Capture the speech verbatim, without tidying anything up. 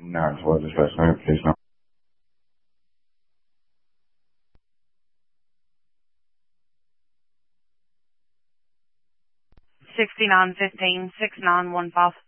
Nine twelve dispatch notification. sixty-nine fifteen, six nine one five.